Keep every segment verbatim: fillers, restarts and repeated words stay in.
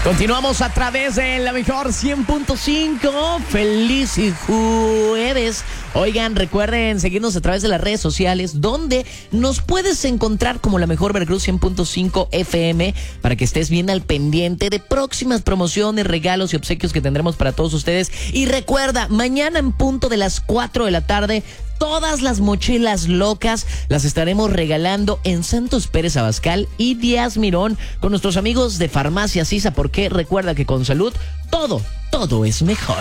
Continuamos a través de la mejor cien punto cinco. Feliz jueves. Oigan, recuerden seguirnos a través de las redes sociales, donde nos puedes encontrar como la mejor Veracruz cien punto cinco F M, para que estés bien al pendiente de próximas promociones, regalos y obsequios que tendremos para todos ustedes. Y recuerda, mañana en punto de las cuatro de la tarde, todas las mochilas locas las estaremos regalando en Santos Pérez Abascal y Díaz Mirón con nuestros amigos de Farmacia Sisa, porque recuerda que con salud todo, todo es mejor.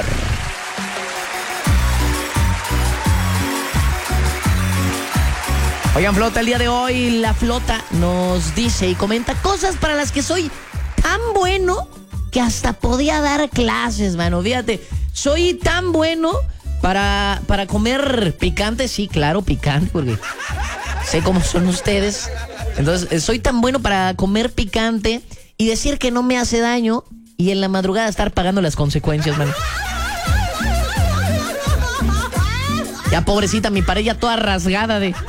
Oigan, Flota, el día de hoy la Flota nos dice y comenta cosas para las que soy tan bueno que hasta podía dar clases, mano. Fíjate, soy tan bueno para, para comer picante, sí, claro, picante, porque sé cómo son ustedes. Entonces, soy tan bueno para comer picante y decir que no me hace daño y en la madrugada estar pagando las consecuencias, mano. Ya, pobrecita, mi pared ya toda rasgada de...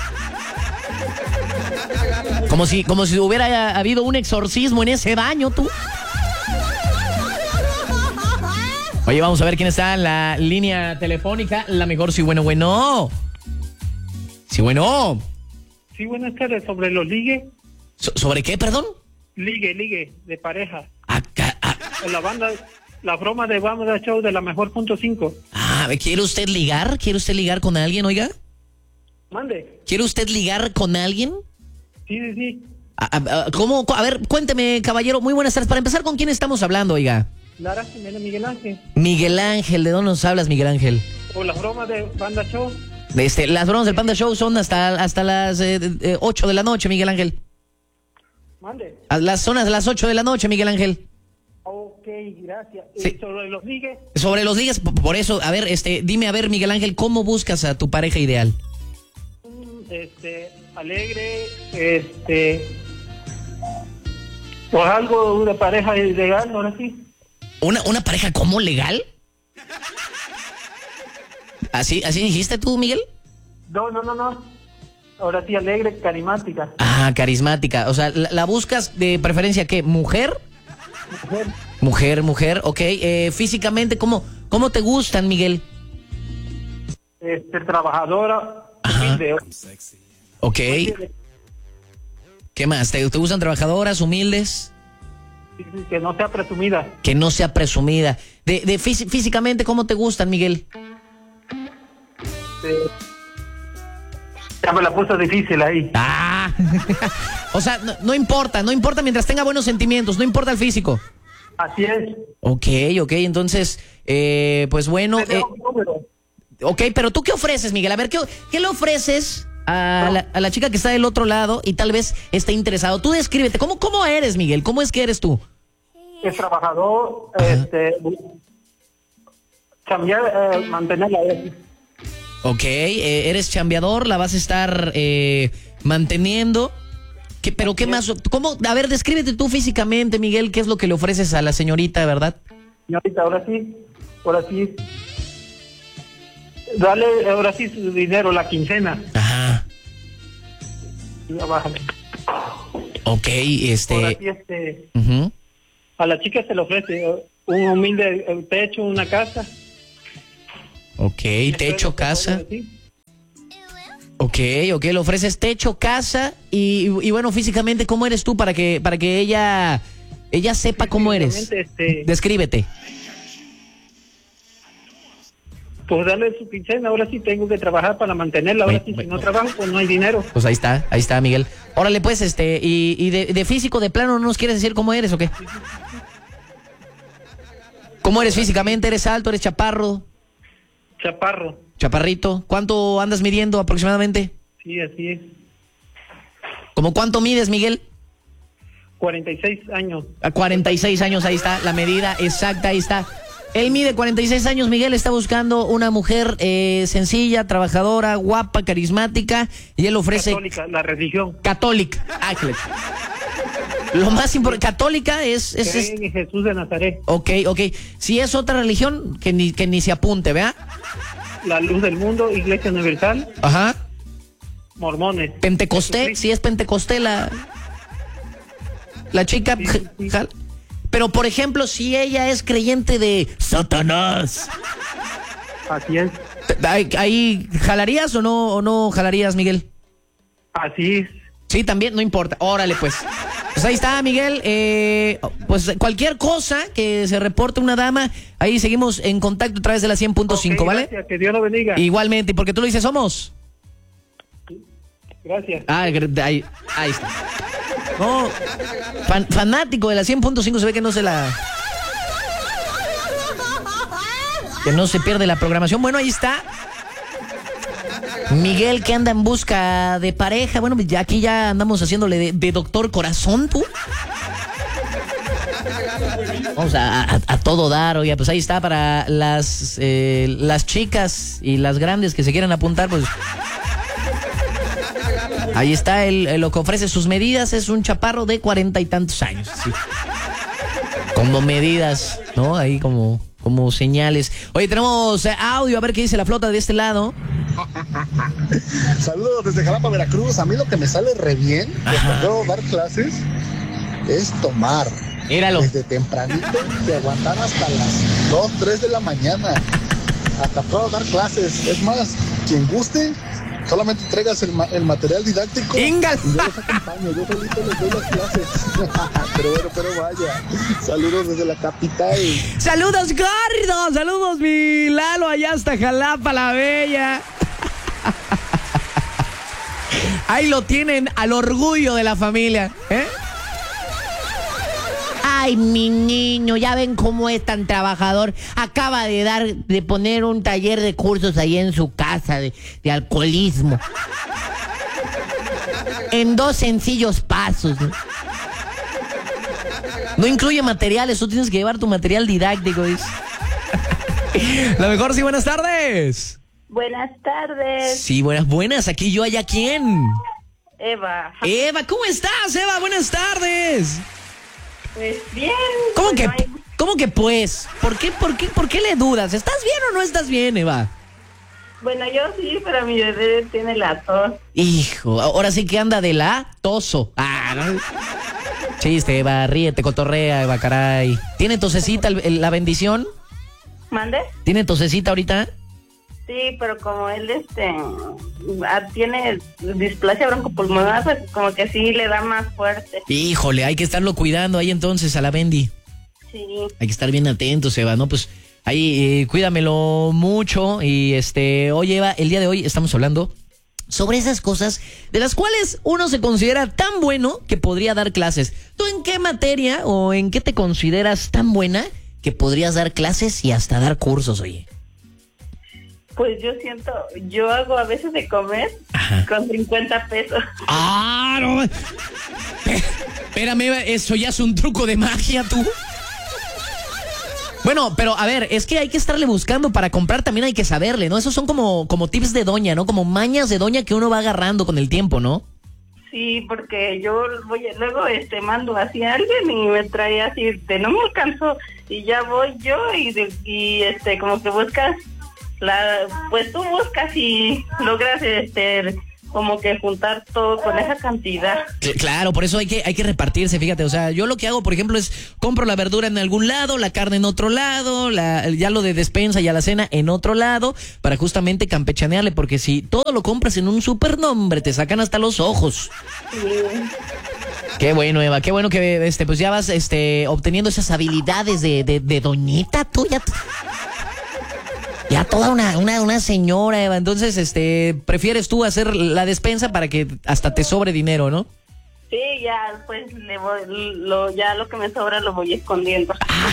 Como si, como si hubiera habido un exorcismo en ese baño, tú. Oye, vamos a ver quién está en la línea telefónica. La mejor, sí, bueno, bueno. Sí, bueno. Sí, buenas tardes. ¿Sobre los ligue? So- ¿Sobre qué, perdón? Ligue, ligue, de pareja. Acá, ah, La banda, la broma de Banda Show de la mejor punto cinco. ah, ¿quiere usted ligar? ¿Quiere usted ligar con alguien, oiga? Mande. ¿Quiere usted ligar con alguien? Sí, sí, sí. Ah, ah, ah, ¿Cómo? A ver, cuénteme, caballero. Muy buenas tardes. Para empezar, ¿con quién estamos hablando, oiga? Lara Jiménez Miguel Ángel. Miguel Ángel, ¿de dónde nos hablas, Miguel Ángel? O la broma de Banda Show. Este, las bromas del Panda Show son hasta, hasta las eh, eh, ocho de la noche, Miguel Ángel. Mande. A las zonas de las ocho de la noche, Miguel Ángel. Ok, gracias. Sí. ¿Y sobre los ligue? Sobre los ligas, p- por eso, a ver, este, dime, a ver, Miguel Ángel, ¿cómo buscas a tu pareja ideal? Este, alegre, este... Pues algo de pareja ilegal, ahora sí. ¿Una, una pareja como legal? ¿Así, así dijiste tú, Miguel? No, no, no, no. Ahora sí, alegre, carismática. Ah, carismática. O sea, ¿la, la buscas de preferencia qué? ¿Mujer? Mujer. Mujer, mujer, ok. Eh, físicamente, ¿cómo, ¿cómo te gustan, Miguel? Este, trabajadora, Ajá. humilde. Ok. ¿Qué más? ¿Te, te gustan trabajadoras, humildes? Sí, sí, que no sea presumida. Que no sea presumida. De, de fí- físicamente, ¿cómo te gustan, Miguel? Este, ya me la puso difícil ahí. Ah. O sea, no, no importa, no importa mientras tenga buenos sentimientos, no importa el físico. Así es. Ok, ok, entonces, eh, pues bueno. Te Eh, dejo mi número. ok, pero ¿tú qué ofreces, Miguel? A ver, ¿qué, qué le ofreces a la, a la chica que está del otro lado y tal vez esté interesado? Tú descríbete, ¿cómo, cómo eres, Miguel? ¿Cómo es que eres tú? Es trabajador, este, cambiar, eh, mantenerla. eh. Ok, eh, eres chambeador, la vas a estar eh, manteniendo. ¿Qué, pero qué más? ¿Cómo? A ver, descríbete tú físicamente, Miguel, ¿qué es lo que le ofreces a la señorita, verdad? Señorita, ahora sí, ahora sí. Dale, ahora sí su dinero, la quincena. Ajá. Ya, bájale. Ok, este... Ahora sí, este, ujú. a la chica se le ofrece eh, un humilde eh, techo, una casa. Ok, techo, casa. Sí. Ok, ok, le ofreces techo, casa y, y bueno, físicamente, ¿cómo eres tú para que para que ella ella sepa cómo eres? Físicamente, este- Descríbete. Pues darle su quincena, ahora sí tengo que trabajar para mantenerla, ahora Bueno, sí, si bueno. no trabajo, pues no hay dinero. Pues ahí está, ahí está, Miguel. Órale, pues, este, y, y de, de físico, de plano, ¿no nos quieres decir cómo eres o qué? ¿Cómo eres físicamente? ¿Eres alto? ¿Eres chaparro? Chaparro, ¿Chaparrito? ¿Cuánto andas midiendo aproximadamente? sí, así es. ¿Cómo cuánto mides, Miguel? cuarenta y seis años. A cuarenta y seis años, ahí está, la medida exacta, ahí está. Él mide cuarenta y seis años, Miguel está buscando una mujer eh, sencilla, trabajadora, guapa, carismática, y él ofrece... Católica, la religión. Católica. Ah, que le- Lo más importante, católica es... es, es- Creen en Jesús de Nazaret, Ok, ok. Si es otra religión, que ni, que ni se apunte, ¿vea? la luz del mundo, Iglesia Universal, Ajá. mormones. Pentecosté, Jesucristo. si es Pentecosté la... La chica... Sí, sí, sí. jal- pero por ejemplo, si ella es creyente de Satanás. Así es. ¿Ahí, ahí jalarías o no, o no jalarías, Miguel? Así es. Sí, también, no importa. Órale, pues. Pues ahí está, Miguel. Eh, pues cualquier cosa que se reporte una dama, ahí seguimos en contacto a través de la cien punto cinco, Ok, ¿vale? Gracias, que Dios lo bendiga. Igualmente, y porque tú lo dices, somos. Gracias. Ah, ahí, ahí está. No, fan- fanático de la cien punto cinco, se ve que no se la... Que no se pierde la programación. Bueno, ahí está. Miguel, que anda en busca de pareja. Bueno, ya aquí ya andamos haciéndole de, de doctor corazón, tú. Vamos a, a, a todo dar, oye, pues ahí está para las, eh, las chicas y las grandes que se quieran apuntar, pues... Ahí está el, el lo que ofrece sus medidas, es un chaparro de cuarenta y tantos años, sí. Como medidas, ¿no? Ahí como, como señales. Oye, tenemos audio, a ver qué dice la flota de este lado. Saludos desde Jalapa, Veracruz. A mí lo que me sale re bien cuando puedo dar clases es tomar. Míralo. Desde tempranito y aguantar hasta las dos, tres de la mañana. Hasta puedo dar clases. Es más, quien guste, solamente traigas el, ma el material didáctico. ¡Ingal! Y yo los acompaño, yo solito les doy las clases. Pero bueno, pero vaya. Saludos desde la capital. ¡Saludos, gordo! ¡Saludos, mi Lalo, allá hasta Jalapa, la bella! Ahí lo tienen, al orgullo de la familia, ¿eh? Ay, mi niño, ya ven cómo es tan trabajador. Acaba de dar, de poner un taller de cursos ahí en su casa de, de alcoholismo. En dos sencillos pasos, ¿no? No incluye materiales, tú tienes que llevar tu material didáctico, dice. La mejor, sí, buenas tardes. Buenas tardes, Sí, buenas, buenas, aquí yo, allá quién. Eva. Eva, ¿cómo estás, Eva? Buenas tardes. Pues bien. ¿Cómo pues que, no hay- cómo que pues? ¿Por qué, por qué, por qué le dudas? ¿Estás bien o no estás bien, Eva? Bueno, yo sí, pero mi bebé tiene la tos. Hijo, ahora sí que anda de la toso. Ah, no. Chiste, Eva, ríete, cotorrea, Eva, caray. ¿Tiene tosecita el- el- la bendición? ¿Mande? ¿Tiene tosecita ahorita? Sí, pero como él este ah, tiene displasia broncopulmonar, pues como que sí le da más fuerte. Híjole, hay que estarlo cuidando ahí entonces a la Bendy. Sí. Hay que estar bien atentos, Eva, ¿no? Pues ahí eh, cuídamelo mucho. Y este, oye, Eva, el día de hoy estamos hablando sobre esas cosas de las cuales uno se considera tan bueno que podría dar clases. ¿Tú en qué materia o en qué te consideras tan buena que podrías dar clases y hasta dar cursos, oye? Pues yo siento, yo hago a veces de comer Ajá. con cincuenta pesos. ¡Ah, no! Espérame, Eva, eso ya es un truco de magia, tú. Bueno, pero a ver, es que hay que estarle buscando para comprar, también hay que saberle, ¿no? Esos son como, como tips de doña, ¿no? Como mañas de doña que uno va agarrando con el tiempo, ¿no? Sí, porque yo voy, luego este mando así a alguien y me trae así de no me alcanzó y ya voy yo y, de, y este como que buscas la, pues tú buscas y logras este como que juntar todo con esa cantidad. Claro, por eso hay que, hay que repartirse, fíjate, o sea, yo lo que hago, por ejemplo, es compro la verdura en algún lado, la carne en otro lado, la, ya lo de despensa y a la cena en otro lado, para justamente campechanearle, porque si todo lo compras en un supernombre, te sacan hasta los ojos. Sí. Qué bueno, Eva, qué bueno que este, pues ya vas este, obteniendo esas habilidades de, de, de doñita tuya. Ya toda una, una, una señora, Eva. Entonces, este, prefieres tú hacer la despensa para que hasta te sobre dinero, ¿no? Sí, ya pues le voy, lo, ya lo que me sobra lo voy escondiendo. Ah,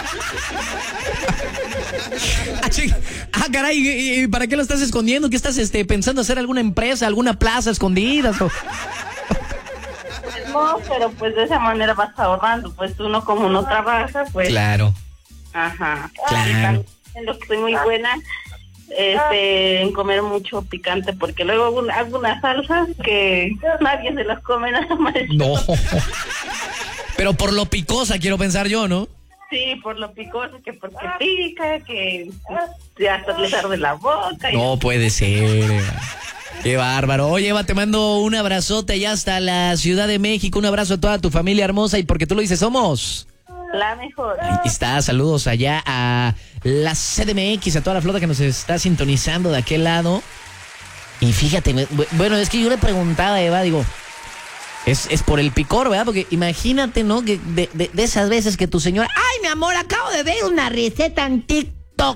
chica. Ah, caray, ¿y, y para qué lo estás escondiendo? ¿Qué estás este, pensando hacer alguna empresa, alguna plaza escondidas? O... Pues no, pero pues de esa manera vas ahorrando, pues uno como no trabaja, pues. Claro. Ajá. Claro. Y también en lo que soy muy buena este en comer mucho picante, porque luego hago, hago unas salsas que nadie se las come, nada más. No. Pero por lo picosa quiero pensar yo, ¿no? Sí, por lo picoso, que porque pica, que ya hasta les arde la boca. Y... No puede ser, Eva. Qué bárbaro. Oye, Eva, te mando un abrazote allá hasta la Ciudad de México. Un abrazo a toda tu familia hermosa. Y porque tú lo dices, somos... La mejor. Ahí está, saludos allá a la C D M X, a toda la flota que nos está sintonizando de aquel lado. Y fíjate, me- bueno, es que yo le preguntaba a Eva, digo, es, es por el picor, ¿verdad? Porque imagínate, ¿no? Que de, de, de esas veces que tu señora, ay, mi amor, acabo de ver una receta en TikTok.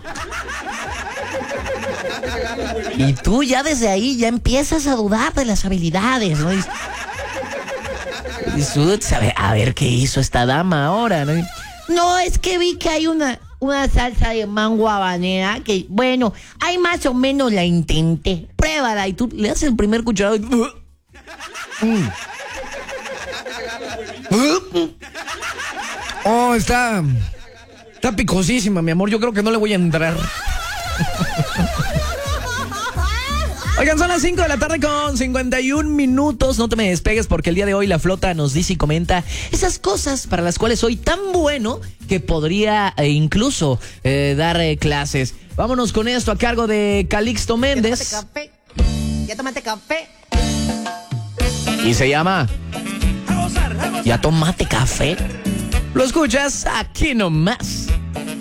Y tú ya desde ahí ya empiezas a dudar de las habilidades, ¿no? Dices, dices, a ver, a ver qué hizo esta dama ahora, ¿no? No, es que vi que hay una, una salsa de mango habanera que, bueno, ahí más o menos la intenté. Pruébala. Y tú le das el primer cucharado y... Mm. Oh, está... Está picosísima, mi amor. Yo creo que no le voy a entrar. Oigan, son las cinco de la tarde con cincuenta y un minutos. No te me despegues porque el día de hoy la flota nos dice y comenta esas cosas para las cuales soy tan bueno que podría eh, incluso eh, dar eh, clases. Vámonos con esto a cargo de Calixto Méndez. Ya tomaste café. Ya tomaste café. Y se llama ¿Ya tomaste café? Lo escuchas aquí nomás.